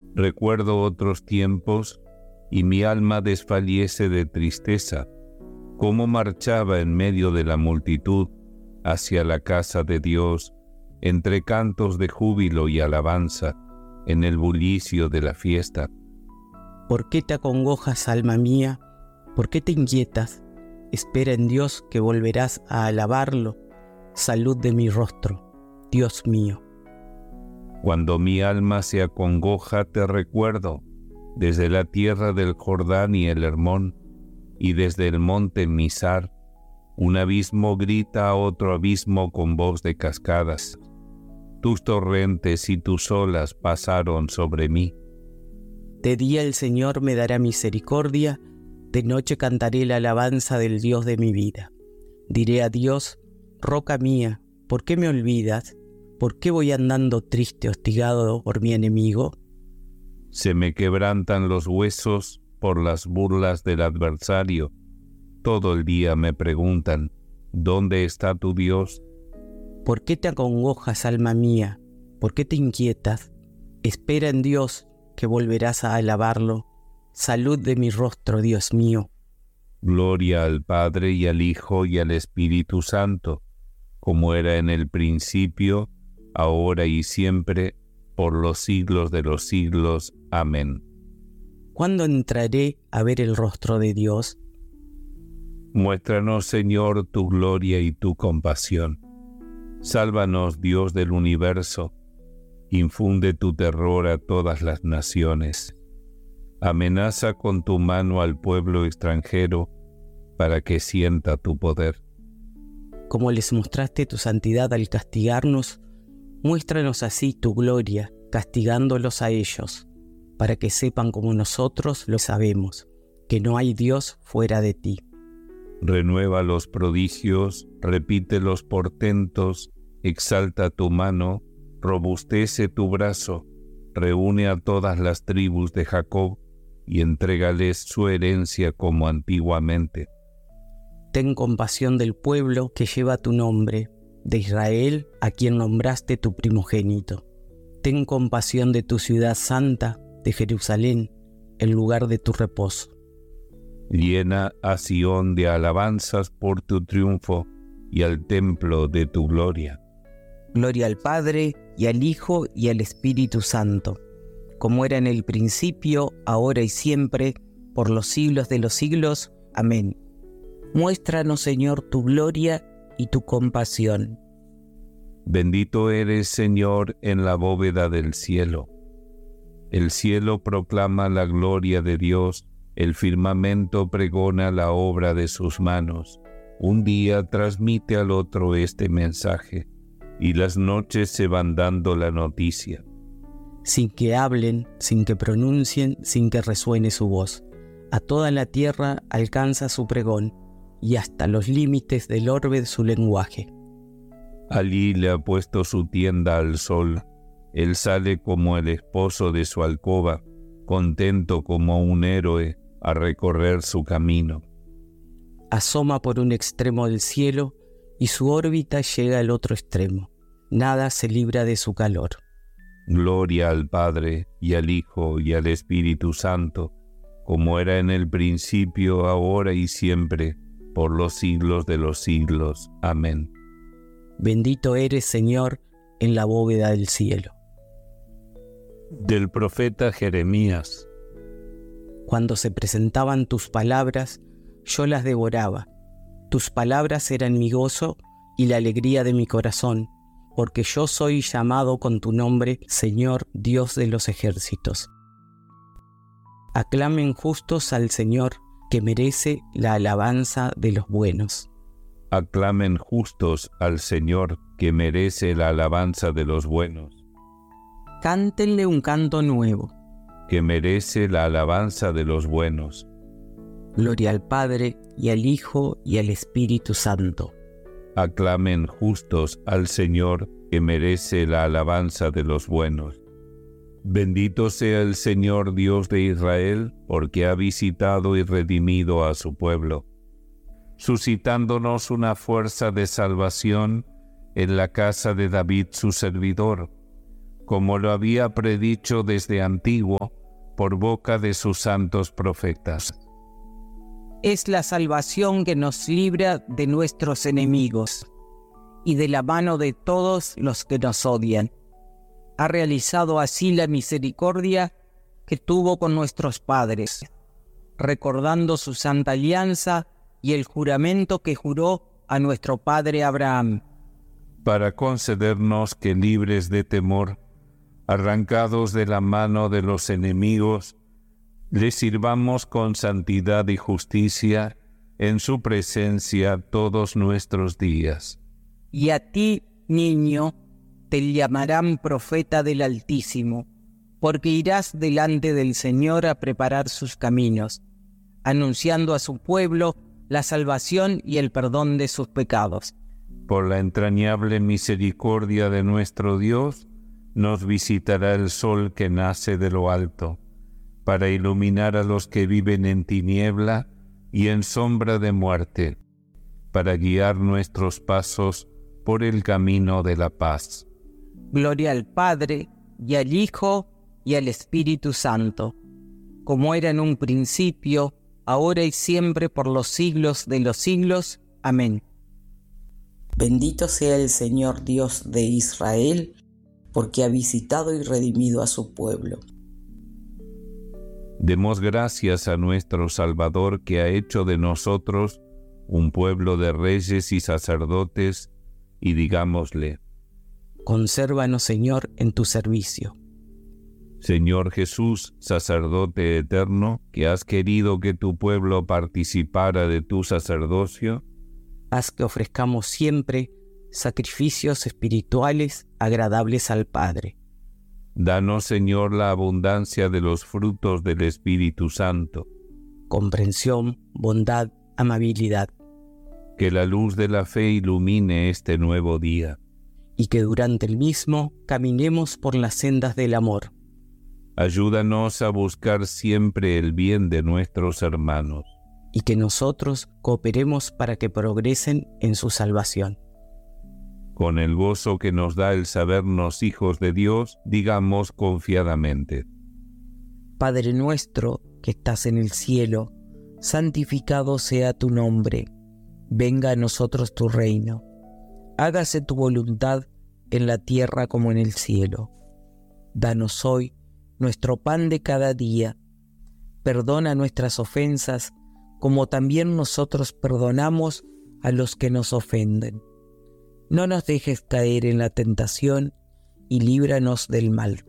Recuerdo otros tiempos y mi alma desfallece de tristeza, cómo marchaba en medio de la multitud hacia la casa de Dios, entre cantos de júbilo y alabanza, en el bullicio de la fiesta. ¿Por qué te acongojas, alma mía? ¿Por qué te inquietas? Espera en Dios que volverás a alabarlo. Salud de mi rostro, Dios mío. Cuando mi alma se acongoja te recuerdo, desde la tierra del Jordán y el Hermón, y desde el monte Mizar, un abismo grita a otro abismo con voz de cascadas. Tus torrentes y tus olas pasaron sobre mí. De día el Señor me dará misericordia, de noche cantaré la alabanza del Dios de mi vida. Diré a Dios, roca mía, ¿por qué me olvidas? ¿Por qué voy andando triste, hostigado por mi enemigo? Se me quebrantan los huesos por las burlas del adversario. Todo el día me preguntan, ¿dónde está tu Dios? ¿Por qué te acongojas, alma mía? ¿Por qué te inquietas? Espera en Dios, que volverás a alabarlo. Salud de mi rostro, Dios mío. Gloria al Padre y al Hijo y al Espíritu Santo, como era en el principio, ahora y siempre, por los siglos de los siglos. Amén. ¿Cuándo entraré a ver el rostro de Dios? Muéstranos, Señor, tu gloria y tu compasión. Sálvanos, Dios del universo. Infunde tu terror a todas las naciones. Amenaza con tu mano al pueblo extranjero para que sienta tu poder. Como les mostraste tu santidad al castigarnos, muéstranos así tu gloria, castigándolos a ellos, para que sepan como nosotros lo sabemos, que no hay Dios fuera de ti. Renueva los prodigios, repite los portentos, exalta tu mano, robustece tu brazo, reúne a todas las tribus de Jacob y entrégales su herencia como antiguamente. Ten compasión del pueblo que lleva tu nombre, de Israel, a quien nombraste tu primogénito. Ten compasión de tu ciudad santa, de Jerusalén, el lugar de tu reposo. Llena a Sión de alabanzas por tu triunfo y al templo de tu gloria. Gloria al Padre, y al Hijo, y al Espíritu Santo, como era en el principio, ahora y siempre, por los siglos de los siglos. Amén. Muéstranos, Señor, tu gloria y tu compasión. Bendito eres, Señor, en la bóveda del cielo. El cielo proclama la gloria de Dios, el firmamento pregona la obra de sus manos. Un día transmite al otro este mensaje, y las noches se van dando la noticia. Sin que hablen, sin que pronuncien, sin que resuene su voz. A toda la tierra alcanza su pregón, y hasta los límites del orbe su lenguaje. Allí le ha puesto su tienda al sol. Él sale como el esposo de su alcoba, contento como un héroe a recorrer su camino. Asoma por un extremo del cielo y su órbita llega al otro extremo. Nada se libra de su calor. Gloria al Padre y al Hijo y al Espíritu Santo, como era en el principio, ahora y siempre, por los siglos de los siglos. Amén. Bendito eres, Señor, en la bóveda del cielo. Del profeta Jeremías. Cuando se presentaban tus palabras, yo las devoraba. Tus palabras eran mi gozo y la alegría de mi corazón, porque yo soy llamado con tu nombre, Señor, Dios de los ejércitos. Aclamen justos al Señor, que merece la alabanza de los buenos. Aclamen justos al Señor, que merece la alabanza de los buenos. Cántenle un canto nuevo. Que merece la alabanza de los buenos. Gloria al Padre, y al Hijo, y al Espíritu Santo. Aclamen justos al Señor, que merece la alabanza de los buenos. Bendito sea el Señor Dios de Israel, porque ha visitado y redimido a su pueblo, suscitándonos una fuerza de salvación en la casa de David su servidor, como lo había predicho desde antiguo por boca de sus santos profetas. Es la salvación que nos libra de nuestros enemigos y de la mano de todos los que nos odian. Ha realizado así la misericordia que tuvo con nuestros padres, recordando su santa alianza y el juramento que juró a nuestro padre Abraham, para concedernos que, libres de temor, arrancados de la mano de los enemigos, le sirvamos con santidad y justicia en su presencia todos nuestros días. Y a ti, niño, te llamarán profeta del Altísimo, porque irás delante del Señor a preparar sus caminos, anunciando a su pueblo la salvación y el perdón de sus pecados. Por la entrañable misericordia de nuestro Dios, nos visitará el sol que nace de lo alto, para iluminar a los que viven en tiniebla y en sombra de muerte, para guiar nuestros pasos por el camino de la paz. Gloria al Padre, y al Hijo, y al Espíritu Santo, como era en un principio, ahora y siempre, por los siglos de los siglos. Amén. Bendito sea el Señor Dios de Israel, porque ha visitado y redimido a su pueblo. Demos gracias a nuestro Salvador, que ha hecho de nosotros un pueblo de reyes y sacerdotes, y digámosle: consérvanos, Señor, en tu servicio. Señor Jesús, sacerdote eterno, que has querido que tu pueblo participara de tu sacerdocio, haz que ofrezcamos siempre sacrificios espirituales agradables al Padre. Danos, Señor, la abundancia de los frutos del Espíritu Santo, comprensión, bondad, amabilidad. Que la luz de la fe ilumine este nuevo día, y que durante el mismo caminemos por las sendas del amor. Ayúdanos a buscar siempre el bien de nuestros hermanos, y que nosotros cooperemos para que progresen en su salvación. Con el gozo que nos da el sabernos hijos de Dios, digamos confiadamente: Padre nuestro que estás en el cielo, santificado sea tu nombre. Venga a nosotros tu reino. Hágase tu voluntad en la tierra como en el cielo. Danos hoy nuestro pan de cada día. Perdona nuestras ofensas, como también nosotros perdonamos a los que nos ofenden. No nos dejes caer en la tentación, y líbranos del mal.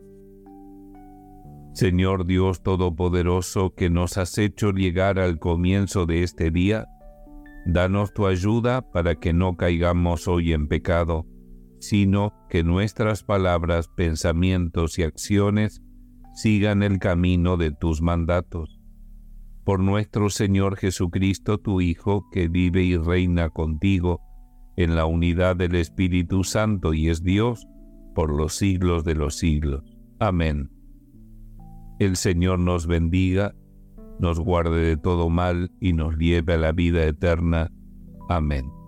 Señor Dios Todopoderoso, que nos has hecho llegar al comienzo de este día, danos tu ayuda para que no caigamos hoy en pecado, sino que nuestras palabras, pensamientos y acciones sigan el camino de tus mandatos. Por nuestro Señor Jesucristo, tu Hijo, que vive y reina contigo en la unidad del Espíritu Santo y es Dios por los siglos de los siglos. Amén. El Señor nos bendiga, nos guarde de todo mal y nos lleve a la vida eterna. Amén.